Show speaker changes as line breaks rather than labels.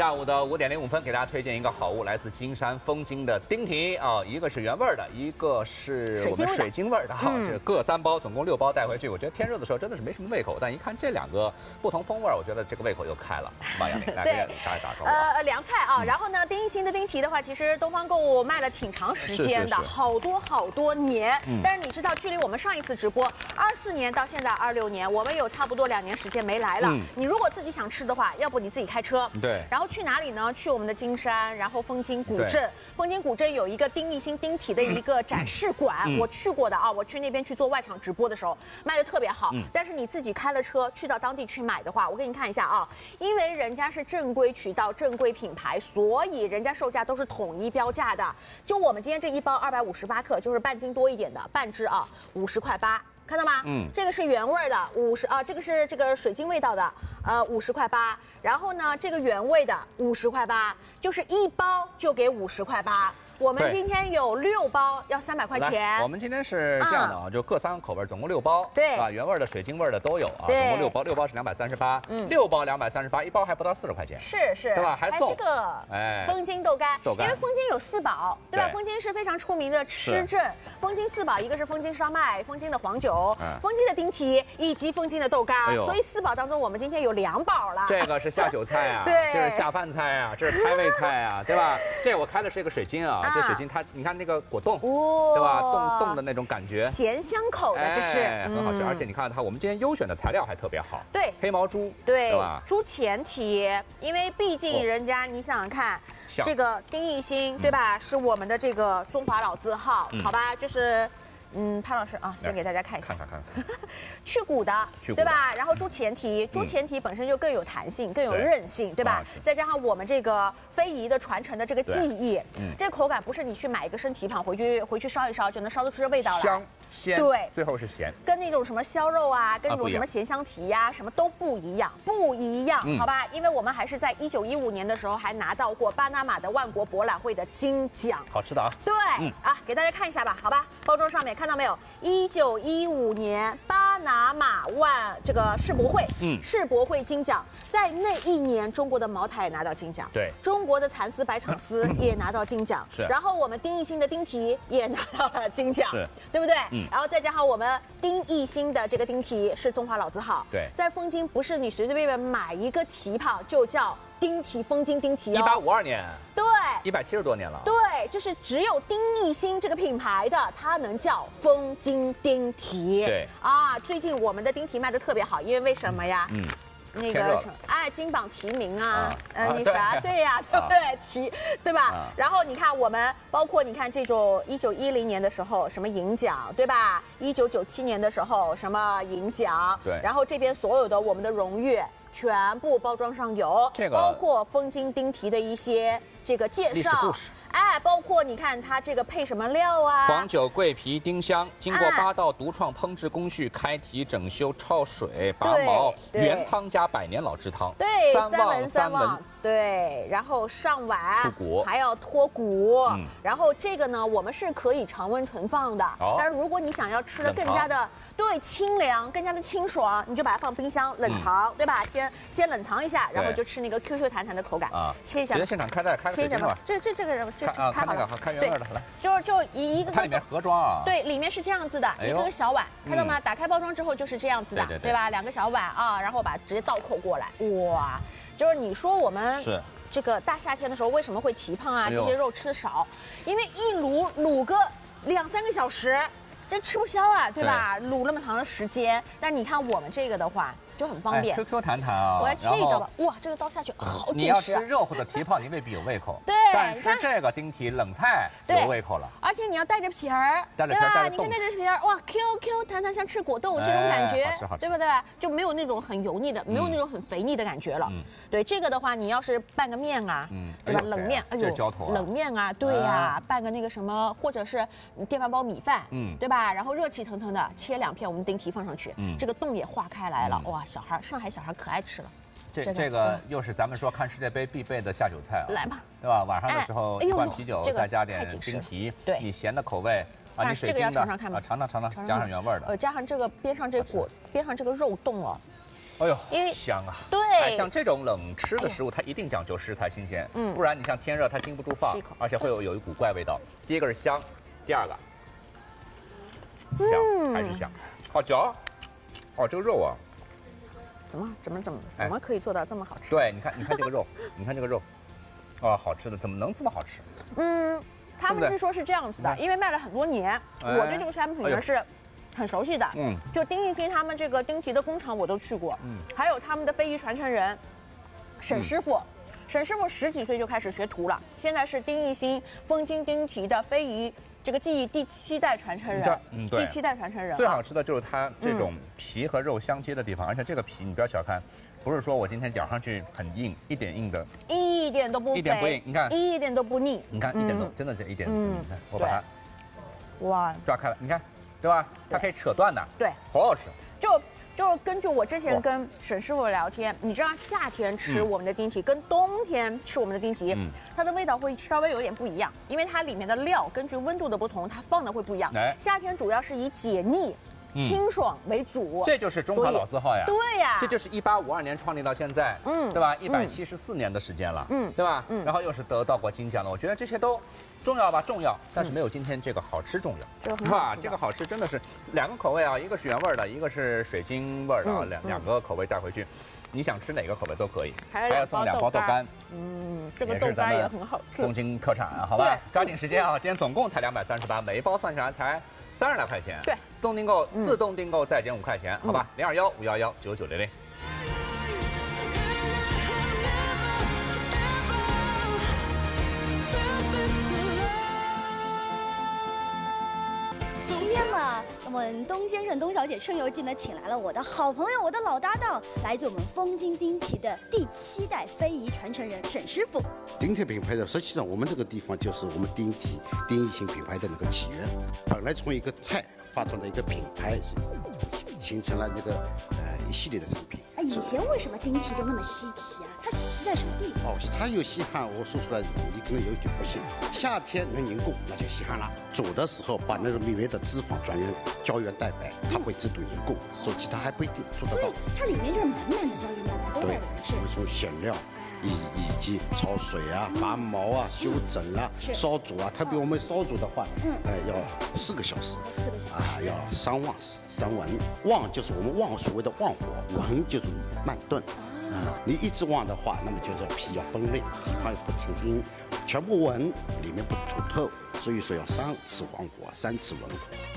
下午的5点05分，给大家推荐一个好物，来自金山风晶的丁蹄啊，一个是原味的，一个是我们水晶味的哈，这各3包，总共6包带回去。我觉得天热的时候真的是没什么胃口，但一看这2个不同风味，我觉得这个胃口又开了。王阳明来给大家打招呼。
凉菜啊，然后呢，丁一星的丁蹄的话，其实东方购物卖了挺长时间的，好多年。但是你知道，距离我们上一次直播24年到现在26年，我们有差不多2年时间没来了。你如果自己想吃的话，要不你自己开车，
对，
然后去哪里呢？去我们的金山，然后枫金古镇。枫金古镇有一个丁一星丁蹄的一个展示馆，我去过的啊，我去那边去做外场直播的时候，卖的特别好。但是你自己开了车去到当地去买的话，我给你看一下啊，因为人家是正规渠道、正规品牌，所以人家售价都是统一标价的。就我们今天这一包258克，就是半斤多一点的半只啊，50块8。看到吗？这个是原味的50啊，这个是这个水晶味道的，50块8。然后呢，这个原味的50块8，就是1包就给50块8。我们今天有6包，要300块钱。
我们今天是这样的啊，就各3个口味，总共6包，
对
啊，原味的、水晶味的都有啊，总共6包，6包是238，6包238，1包还不到40块钱，
是，
对吧？还送
这个枫金豆干，因为枫金有4宝，对吧？枫金是非常出名的吃镇，枫金4宝，一个是枫金烧麦、枫金的黄酒、枫金的丁蹄以及枫金的豆干，所以4宝当中我们今天有2宝了。
这个是下酒菜啊，对，这是下饭菜啊，这是开胃菜啊，对吧？这我开的是一个水晶啊。这水晶它，你看那个果冻，对吧？冻的那种感觉，
咸香口的，这是
很好吃。而且你看它，我们今天优选的材料还特别好，
对，
黑毛猪，
对
吧？
猪前蹄，因为毕竟人家你想想看，这个丁一星，对吧？是我们的这个中华老字号，好吧？就是。潘老师啊，先给大家看一下，
看，
去骨的，对吧？然后猪前蹄，猪前蹄本身就更有弹性，更有韧性，对吧？再加上我们这个非遗的传承的这个技艺，这个口感不是你去买一个生蹄膀回去烧一烧就能烧得出这味道来，
香鲜，对，最后是咸，
跟那种什么烧肉啊，跟那种什么咸香蹄呀，什么都不一样，好吧？因为我们还是在1915年的时候还拿到过巴拿马的万国博览会的金奖，
好吃的啊，
对，给大家看一下吧，好吧？包装上面看到没有？1915年巴拿马这个世博会，世博会金奖，在那一年中国的茅台也拿到金奖，
对，
中国的蚕丝白氅丝也拿到金奖，
是，
然后我们丁一星的丁蹄也拿到了金奖，
是，
对不对？然后再加上我们丁一星的这个丁蹄是中华老字号，
对，在
枫金不是你随随便便买一个蹄膀就叫丁蹄枫金丁蹄哦
，1852年，
对
，170多年了，
对，就是只有丁一星这个品牌的，它能叫枫金丁蹄，
对
啊，最近我们的丁蹄卖的特别好，因为什么呀？那个金榜题名啊，那啥，对呀，对不对？对吧？然后你看我们，包括你看这种1910年的时候什么银奖，对吧？1997年的时候什么银奖，
对。
然后这边所有的我们的荣誉，全部包装上有，包括枫金丁蹄的一些这个介绍。
历史故事。
包括你看它这个配什么料啊？
黄酒、桂皮、丁香，经过8道独创烹制工序，开蹄、整修、焯水、拔毛，原汤加100年老制汤，
对，3文。对，然后上碗
出骨，
还要脱骨，然后这个呢，我们是可以常温存放的。但是如果你想要吃的更加的清凉，更加的清爽，你就把它放冰箱冷藏，对吧？先冷藏一下，然后就吃那个 QQ 弹弹的口感。切一下。
直接现场开个水晶吧。
这个人
看那个好，看原味的来。
就一个。
它里面盒装啊。
对，里面是这样子的，一个小碗，看到吗？打开包装之后就是这样子的，对吧？2个小碗啊，然后直接倒扣过来，哇！就是你说我们这个大夏天的时候为什么会蹄膀啊？这些肉吃的少，因为一卤个2-3个小时，真吃不消啊，对吧？卤那么长的时间，但你看我们这个的话。就很方便。
QQ 弹弹啊！
我来切一刀吧。哇，这个刀下去好紧实。
你要吃肉或者蹄膀，你未必有胃口。
对，
但吃这个丁蹄冷菜有胃口了。
而且你要带着皮儿，对吧？你看带着皮儿，哇 ，QQ 弹弹像吃果冻这种感觉，对不对？就没有那种很油腻的，没有那种很肥腻的感觉了。对这个的话，你要是拌个面啊，对吧？冷面，哎呦，冷面啊，对呀，拌个那个什么，或者是电饭煲米饭，对吧？然后热气腾腾的切2片我们丁蹄放上去，这个冻也化开来了，哇！上海小孩可爱吃了，
这个又是咱们说看世界杯必备的下酒菜啊，
来吧，
对吧？晚上的时候一罐啤酒，再加点丁蹄，
对，
你咸的口味啊，你水晶的啊，尝尝，加上原味的，
加上这个边上这个肉冻哦，
哎呦，
因为
香啊！
对，
像这种冷吃的食物，它一定讲究食材新鲜，不然你像天热它经不住放，而且会有一股怪味道。第一个是香，第二个香还是香，好嚼。哦，这个肉啊，
怎么可以做到这么好吃？
对，你看这个肉，你看这个肉，哦，好吃的怎么能这么好吃？
他们是说是这样子的，因为卖了很多年，我对这个产品呢是很熟悉的。就丁义兴他们这个丁蹄的工厂我都去过，还有他们的非遗传承人沈师傅。沈师傅10几岁就开始学徒了，现在是丁义兴风金丁蹄的非遗这个技艺第7代传承人。对，第7代传承人。
最好吃的就是它这种皮和肉相接的地方，而且这个皮你不要小看，不是说我今天咬上去很硬，一点硬的，
一点都不，
一点不硬，你看，
一点都不腻，
你看一点都真的是一点都不腻。我把它
哇
抓开了，你看，对吧？它可以扯断的，
对，
好好吃。
就根据我之前跟沈师傅聊天，你知道夏天吃我们的丁蹄跟冬天吃我们的丁蹄，它的味道会稍微有点不一样，因为它里面的料根据温度的不同，它放的会不一样。夏天主要是以解腻、清爽为主，
这就是中华老字号呀。
对呀，
这就是1852年创立到现在，对吧？174年的时间了，对吧？然后又是得到过金奖的，我觉得这些都重要吧，重要，但是没有今天这个好吃重要，是吧？这个好吃真的是2个口味啊，一个是原味的，一个是水晶味的啊，两个口味带回去，你想吃哪个口味都可以。还要送2包豆干，
这个豆干也很好吃。
风金特产啊，好吧，抓紧时间啊，今天总共才238，每一包算下来才30来块钱。对，自动订购，自动订购再减5块钱，好吧？021-511-9900。
我们东先生、东小姐春游季呢，请来了我的好朋友、我的老搭档，来自我们风金丁蹄的第7代非遗传承人沈师傅。
丁蹄品牌的，实际上我们这个地方就是我们丁义兴品牌的那个起源。本来从一个菜发展的一个品牌，形成了那个一系列的产品。
以前为什么丁蹄就那么稀奇啊？它稀奇在什么地方？
它有稀罕，我说出来你可能有点不信。夏天能凝固，那就稀罕了。煮的时候把那个里面的脂肪转成胶原蛋白，它会自动凝固，所以其他还不一定做得到。
所以它里面就是满满的胶原蛋白都在里面。
对，我们从馅料。以及焯水啊、拔毛啊、修整啊、烧煮啊，特别我们烧煮的话，要4个小时，4个小时啊，要3旺3文。旺就是我们旺所谓的旺火，文就是慢炖。你一直旺的话，那么就是皮要崩裂，它不挺硬，全部文里面不煮透，所以说要3次旺火，3次文火。